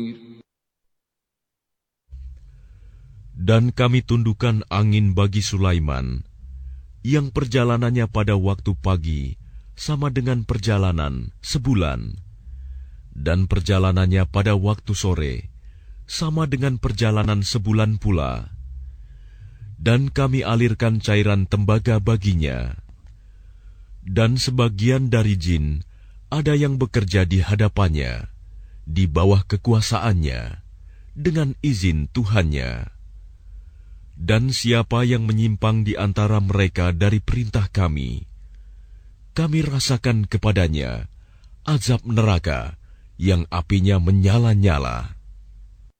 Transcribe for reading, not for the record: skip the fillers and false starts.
Dan kami tundukkan angin bagi Sulaiman, yang perjalanannya pada waktu pagi sama dengan perjalanan sebulan, dan perjalanannya pada waktu sore sama dengan perjalanan sebulan pula. Dan kami alirkan cairan tembaga baginya. Dan sebagian dari jin ada yang bekerja di hadapannya, di bawah kekuasaannya, dengan izin Tuhannya. Dan siapa yang menyimpang di antara mereka dari perintah kami rasakan kepadanya azab neraka yang apinya menyala-nyala.